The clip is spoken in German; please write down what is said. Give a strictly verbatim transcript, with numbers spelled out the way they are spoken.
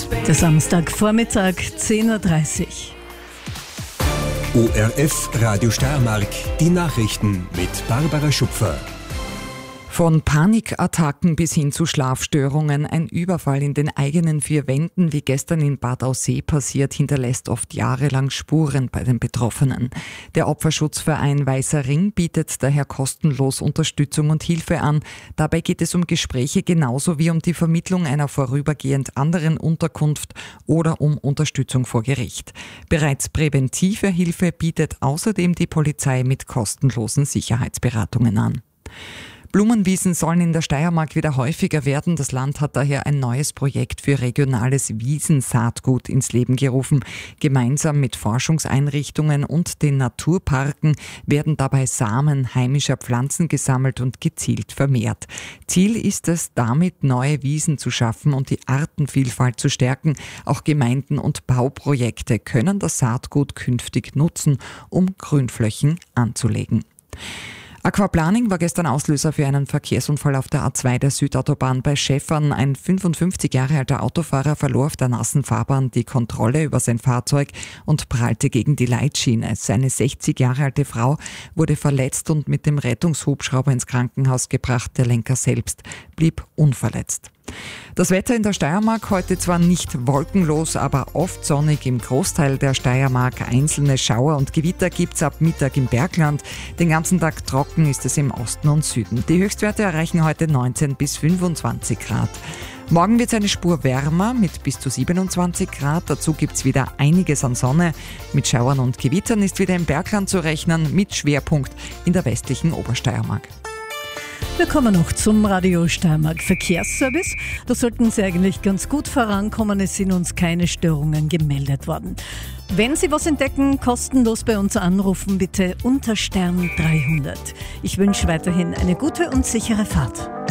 Der Samstagvormittag, zehn Uhr dreißig. O R F Radio Steiermark, die Nachrichten mit Barbara Schupfer. Von Panikattacken bis hin zu Schlafstörungen, ein Überfall in den eigenen vier Wänden, wie gestern in Bad Aussee passiert, hinterlässt oft jahrelang Spuren bei den Betroffenen. Der Opferschutzverein Weißer Ring bietet daher kostenlos Unterstützung und Hilfe an. Dabei geht es um Gespräche genauso wie um die Vermittlung einer vorübergehend anderen Unterkunft oder um Unterstützung vor Gericht. Bereits präventive Hilfe bietet außerdem die Polizei mit kostenlosen Sicherheitsberatungen an. Blumenwiesen sollen in der Steiermark wieder häufiger werden. Das Land hat daher ein neues Projekt für regionales Wiesensaatgut ins Leben gerufen. Gemeinsam mit Forschungseinrichtungen und den Naturparken werden dabei Samen heimischer Pflanzen gesammelt und gezielt vermehrt. Ziel ist es, damit neue Wiesen zu schaffen und die Artenvielfalt zu stärken. Auch Gemeinden und Bauprojekte können das Saatgut künftig nutzen, um Grünflächen anzulegen. Aquaplaning war gestern Auslöser für einen Verkehrsunfall auf der A zwei der Südautobahn bei Schäffern. Ein fünfundfünfzig Jahre alter Autofahrer verlor auf der nassen Fahrbahn die Kontrolle über sein Fahrzeug und prallte gegen die Leitschiene. Seine sechzig Jahre alte Frau wurde verletzt und mit dem Rettungshubschrauber ins Krankenhaus gebracht. Der Lenker selbst blieb unverletzt. Das Wetter in der Steiermark heute zwar nicht wolkenlos, aber oft sonnig im Großteil der Steiermark. Einzelne Schauer und Gewitter gibt's ab Mittag im Bergland. Den ganzen Tag trocken ist es im Osten und Süden. Die Höchstwerte erreichen heute neunzehn bis fünfundzwanzig Grad. Morgen wird es eine Spur wärmer mit bis zu siebenundzwanzig Grad. Dazu gibt's wieder einiges an Sonne. Mit Schauern und Gewittern ist wieder im Bergland zu rechnen, mit Schwerpunkt in der westlichen Obersteiermark. Wir kommen noch zum Radio Steiermark Verkehrsservice. Da sollten Sie eigentlich ganz gut vorankommen. Es sind uns keine Störungen gemeldet worden. Wenn Sie was entdecken, kostenlos bei uns anrufen, bitte unter Stern dreihundert. Ich wünsche weiterhin eine gute und sichere Fahrt.